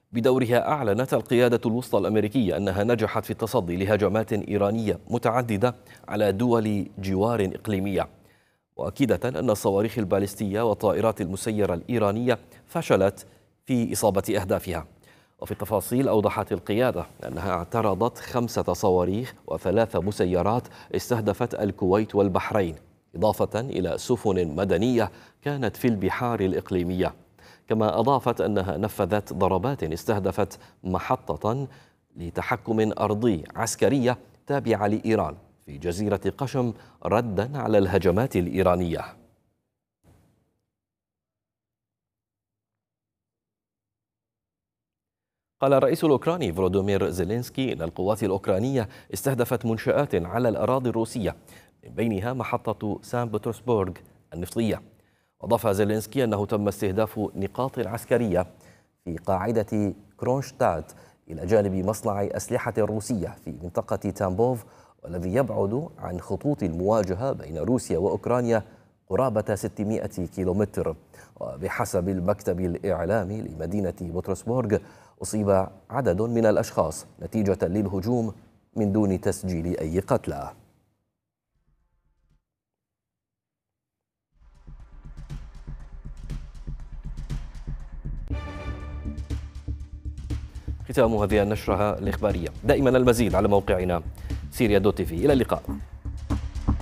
بدورها أعلنت القيادة الوسطى الأمريكية أنها نجحت في التصدي لهجمات إيرانية متعددة على دول جوار إقليمية، مؤكدة أن الصواريخ البالستية والطائرات المسيرة الإيرانية فشلت في إصابة أهدافها. وفي التفاصيل أوضحت القيادة أنها اعترضت 5 صواريخ و3 مسيرات استهدفت الكويت والبحرين، إضافة إلى سفن مدنية كانت في البحار الإقليمية. كما أضافت أنها نفذت ضربات استهدفت محطة لتحكم أرضي عسكرية تابعة لإيران في جزيرة قشم ردا على الهجمات الإيرانية. قال الرئيس الأوكراني فولودومير زيلينسكي إن القوات الأوكرانية استهدفت منشآت على الأراضي الروسية، من بينها محطة سان بطرسبورغ النفطية. وأضاف زيلينسكي أنه تم استهداف نقاط عسكرية في قاعدة كرونشتادت إلى جانب مصنع أسلحة روسية في منطقة تامبوف، والذي يبعد عن خطوط المواجهة بين روسيا وأوكرانيا قرابة 600 كيلومتر. وبحسب المكتب الإعلامي لمدينة بطرسبورغ أصيب عدد من الأشخاص نتيجة للهجوم من دون تسجيل أي قتلى. ختام هذه النشرة الإخبارية. دائما المزيد على موقعنا سيريا دوت تي في. إلى اللقاء.